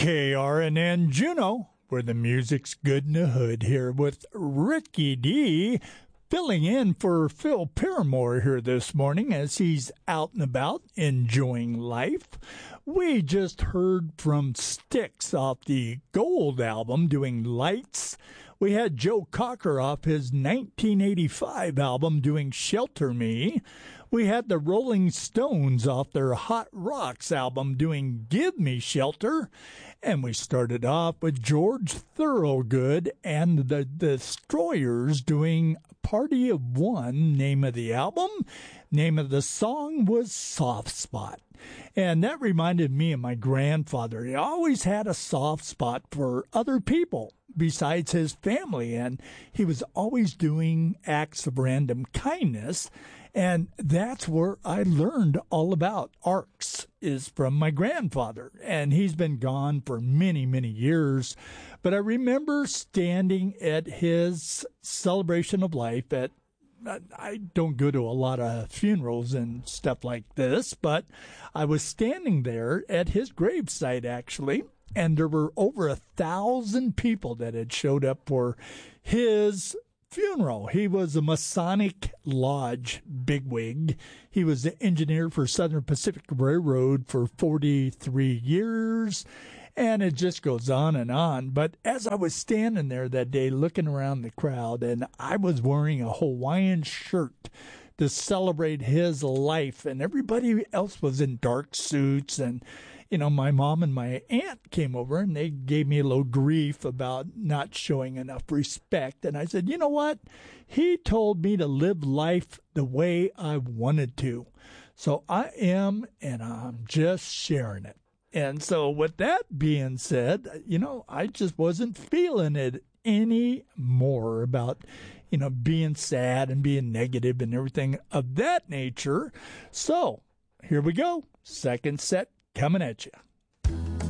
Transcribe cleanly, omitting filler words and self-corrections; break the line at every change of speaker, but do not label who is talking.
KRNN Juneau, where the music's good in the hood, here with Ricky D filling in for Phil Paramore here this morning as he's out and about enjoying life. We just heard from Styx off the Gold album doing Lights. We had Joe Cocker off his 1985 album doing Shelter Me. We had the Rolling Stones off their Hot Rocks album doing Give Me Shelter. And we started off with George Thorogood and the Destroyers doing Party of One, name of the album. Name of the song was Soft Spot. And that reminded me of my grandfather. He always had a soft spot for other people besides his family, and he was always doing acts of random kindness. And that's where I learned all about ARCs, is from my grandfather. And he's been gone for many, many years. But I remember standing at his celebration of life at, I don't go to a lot of funerals and stuff like this, but I was standing there at his gravesite, actually, and there were over 1,000 people that had showed up for his funeral. He was a Masonic Lodge bigwig. He was the engineer for Southern Pacific Railroad for 43 years. And it just goes on and on. But as I was standing there that day looking around the crowd, and I was wearing a Hawaiian shirt to celebrate his life, and everybody else was in dark suits, and you know, my mom and my aunt came over and they gave me a little grief about not showing enough respect. And I said, you know what? He told me to live life the way I wanted to. So I am, and I'm just sharing it. And so with that being said, you know, I just wasn't feeling it anymore about, you know, being sad and being negative and everything of that nature. So here we go. Second set coming at you.